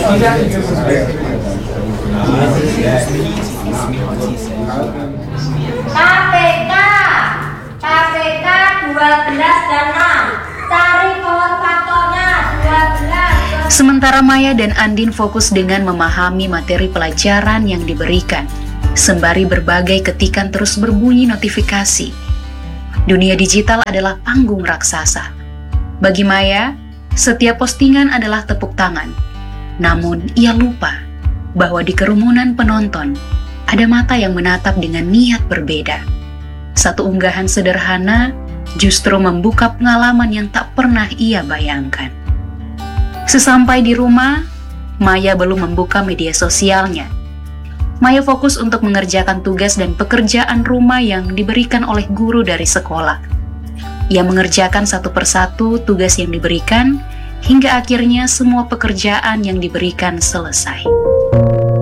KPK KPK 12 dan 6. Cari pohon faktornya 12. Sementara Maya dan Andin fokus dengan memahami materi pelajaran yang diberikan, sembari berbagai ketikan terus berbunyi notifikasi. Dunia digital adalah panggung raksasa. Bagi Maya, setiap postingan adalah tepuk tangan. Namun ia lupa bahwa di kerumunan penonton ada mata yang menatap dengan niat berbeda. Satu unggahan sederhana justru membuka pengalaman yang tak pernah ia bayangkan. Sesampai di rumah, Maya belum membuka media sosialnya. Maya fokus untuk mengerjakan tugas dan pekerjaan rumah yang diberikan oleh guru dari sekolah. Ia mengerjakan satu persatu tugas yang diberikan, hingga akhirnya semua pekerjaan yang diberikan selesai.